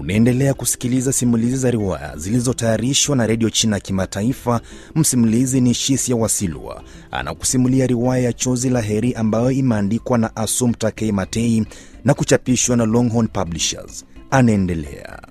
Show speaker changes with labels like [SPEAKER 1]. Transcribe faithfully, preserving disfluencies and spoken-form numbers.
[SPEAKER 1] Unaendelea kusikiliza simulizi za riwaya zilizotayarishwa na Radio China Kimataifa. Msimulizi ni Shisia Wasilwa. Anakusimulia riwaya ya Chozi la Heri ambayo imeandikwa na Assumpta K. Matei na kuchapishwa na Longhorn Publishers. Anaendelea.